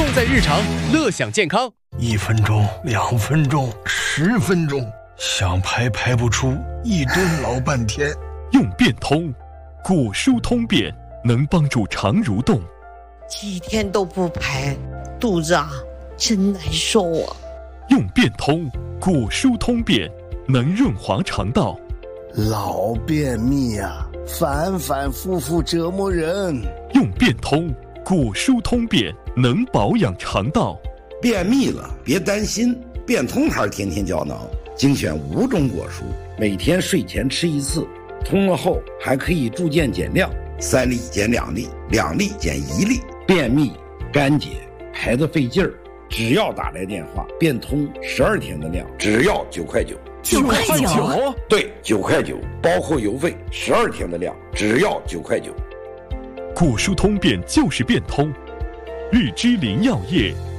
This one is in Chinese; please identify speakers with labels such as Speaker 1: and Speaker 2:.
Speaker 1: 在日常，乐享健康。
Speaker 2: 1分钟、2分钟、10分钟，想排不出，一顿老半天。
Speaker 3: 用便通，果蔬通便，能帮助肠蠕动。
Speaker 4: 几天都不排，肚子真难受啊。
Speaker 3: 用便通，果蔬通便，能润滑肠道。
Speaker 5: 老便秘反反复复折磨人。
Speaker 3: 用便通，果蔬通便，能保养肠道。
Speaker 6: 便秘了别担心，便通牌天天胶囊精选5种果蔬，每天睡前吃1次，通了后还可以逐渐减量，3粒减2粒，2粒减1粒。便秘干结排得费劲儿，只要打来电话，便通12天的量，只要9块9。
Speaker 7: 9块9？
Speaker 6: 对，9块9，包括邮费，12天的量，只要9块9。
Speaker 3: 果蔬通便就是便通，日之林药业